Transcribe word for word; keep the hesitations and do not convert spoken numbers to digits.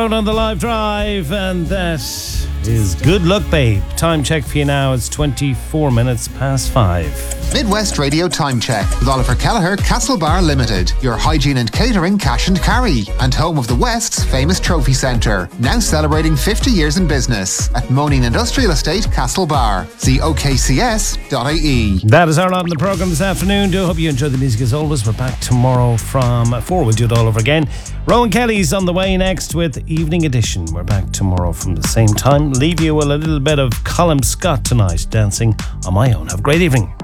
Out on the live drive, and that is Good Luck Babe. Time check for you now, it's twenty-four minutes past five. Midwest Radio Time Check with Oliver Kelleher, Castlebar Limited, your hygiene and catering cash and carry, and home of the West's famous trophy centre. Now celebrating fifty years in business at Moaning Industrial Estate, Castlebar. See o k c s dot i e. That is our lot in the programme this afternoon. Do hope you enjoyed the music as always. We're back tomorrow from four. We'll do it all over again. Rowan Kelly's on the way next with Evening Edition. We're back tomorrow from the same time. Leave you with a little bit of Colin Scott tonight, Dancing on My Own. Have a great evening.